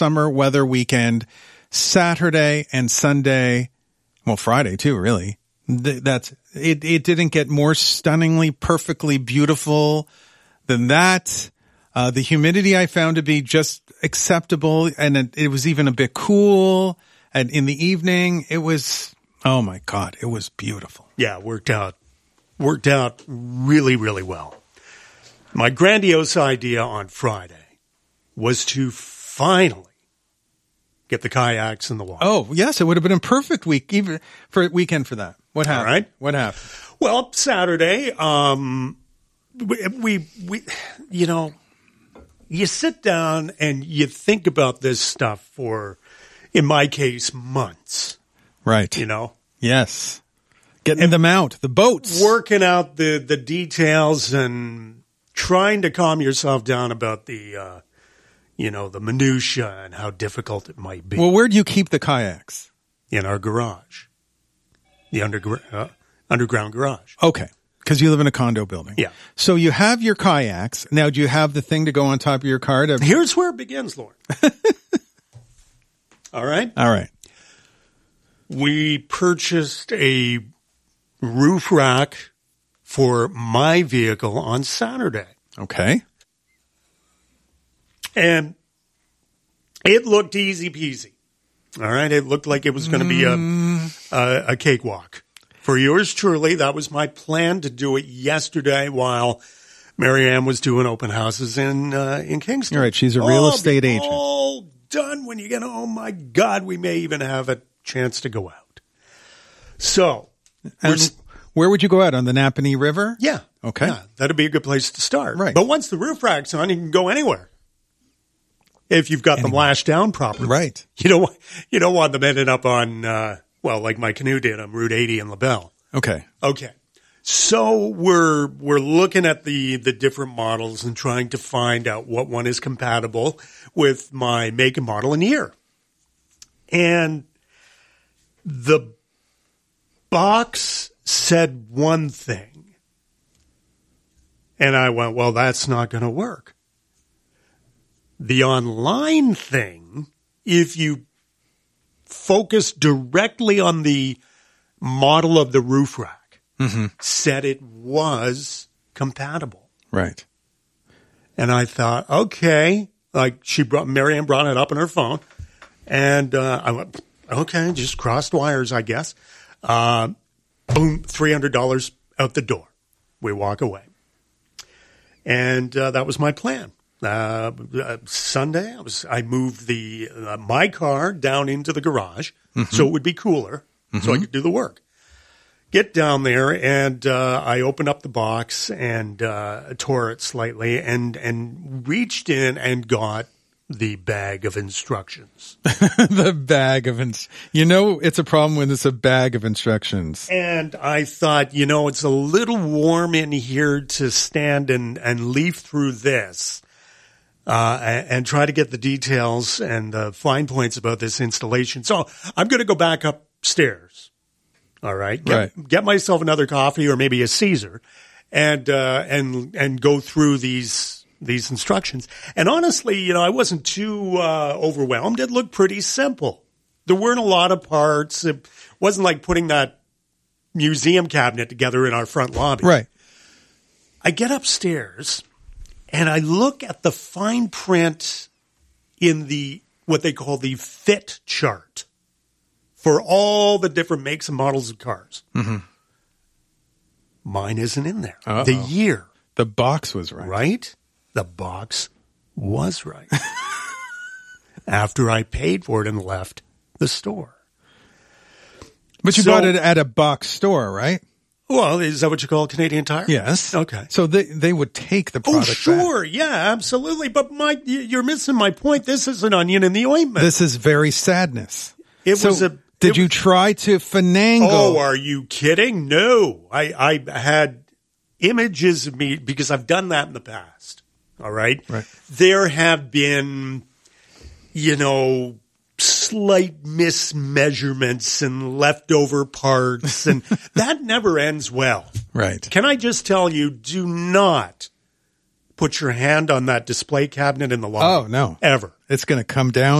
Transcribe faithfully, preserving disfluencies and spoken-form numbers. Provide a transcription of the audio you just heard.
summer weather weekend, Saturday and Sunday, well, Friday too, really. Th- that's it. It didn't get more stunningly, perfectly beautiful than that. Uh, the humidity I found to be just acceptable, and it, it was even a bit cool. And in the evening, it was, oh my God, it was beautiful. Yeah, worked out, worked out really, really well. My grandiose idea on Friday was to finally get the kayaks in the water. Oh, yes, it would have been a perfect week, even for weekend for that. What happened? All right. What happened? Well, Saturday, um, we, we, we, you know, you sit down and you think about this stuff for, in my case, months. Right. You know? Yes. Getting them out, the boats. Working out the, the details and trying to calm yourself down about the, uh, you know, the minutia and how difficult it might be. Well, where do you keep the kayaks? In our garage. The undergr- uh, underground garage. Okay. Because you live in a condo building. Yeah. So you have your kayaks. Now, do you have the thing to go on top of your car? To- Here's where it begins, Lauren. All right? All right. We purchased a roof rack for my vehicle on Saturday. Okay. And it looked easy peasy. All right. It looked like it was going to be a, a, a cakewalk. For yours truly, that was my plan to do it yesterday while Marianne was doing open houses in uh, in Kingston. You're right. She's a real all estate agent. All done when you get home. Oh, my God. We may even have a chance to go out. So. And where would you go out? On the Napanee River? Yeah. Okay. Yeah, that'd be a good place to start. Right. But once the roof rack's on, you can go anywhere. If you've got them lashed down properly. Right. You don't, you don't want them ending up on, uh, well, like my canoe did on Route eighty in LaBelle. Okay. Okay. So we're, we're looking at the, the different models and trying to find out what one is compatible with my make and model and year. And the box said one thing. And I went, well, that's not going to work. The online thing, if you focus directly on the model of the roof rack, mm-hmm. said it was compatible. Right. And I thought, okay, like she brought, Marianne brought it up on her phone. And uh, I went, okay, just crossed wires, I guess. Uh, boom, three hundred dollars out the door. We walk away. And uh, that was my plan. Uh, uh, Sunday, I was I moved the uh, my car down into the garage mm-hmm. so it would be cooler, mm-hmm. so I could do the work. Get down there, and uh, I opened up the box and uh, tore it slightly, and and reached in and got the bag of instructions. The bag of ins- you know, it's a problem when it's a bag of instructions. And I thought, you know, it's a little warm in here to stand and and leaf through this. Uh, and, and try to get the details and the fine points about this installation. So I'm going to go back upstairs. All right. Get, right. Get myself another coffee or maybe a Caesar and, uh, and, and go through these, these instructions. And honestly, you know, I wasn't too, uh, overwhelmed. It looked pretty simple. There weren't a lot of parts. It wasn't like putting that museum cabinet together in our front lobby. Right. I get upstairs. And I look at the fine print in the, what they call the fit chart for all the different makes and models of cars. Mm-hmm. Mine isn't in there. Uh-oh. The year. The box was right. Right? The box was right. After I paid for it and left the store. But you so, bought it at a box store, right? Well, is that what you call Canadian Tire? Yes. Okay. So they they would take the product Oh, sure. back. Yeah, absolutely. But Mike, you're missing my point. This is an onion in the ointment. This is very sadness. It so was a. Did it, you try to finagle? Oh, are you kidding? No. I, I had images of me because I've done that in the past. All right. Right. There have been, you know, slight mismeasurements and leftover parts, and that never ends well. Right. Can I just tell you, do not put your hand on that display cabinet in the lobby. Oh, no. Ever. It's going to come down